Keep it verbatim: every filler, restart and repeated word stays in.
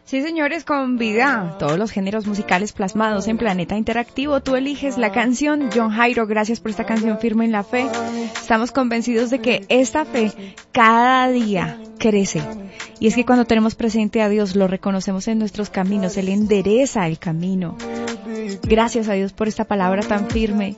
Sí, señores, con vida, todos los géneros musicales plasmados en Planeta Interactivo. Tú eliges la canción. John Jairo, gracias por esta canción Firme en la Fe. Estamos convencidos de que esta fe cada día crece. Y es que cuando tenemos presente a Dios, lo reconocemos en nuestros caminos, Él endereza el camino. Gracias a Dios por esta palabra tan firme.